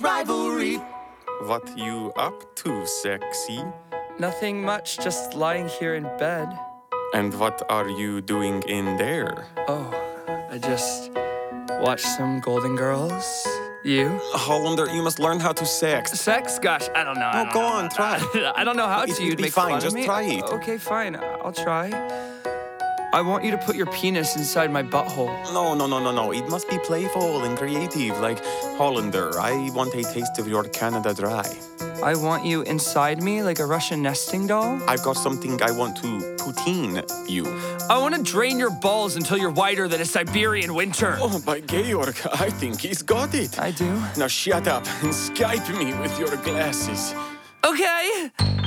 rivalry. What you up to, sexy? Nothing much, just lying here in bed. And what are you doing in there? Oh, I just watched some Golden Girls. You? Hollander, you must learn how to sex. Sex? Gosh, I don't know. Go on, try. I don't know how It to. will You'd be make fine, fun just of me? try it. Okay, fine. I'll try. I want you to put your penis inside my butthole. No. It must be playful and creative, like Hollander. I want a taste of your Canada Dry. I want you inside me like a Russian nesting doll. I've got something I want to poutine you. I want to drain your balls until you're whiter than a Siberian winter. Oh, by Georg, I think he's got it. I do. Now shut up and Skype me with your glasses. Okay.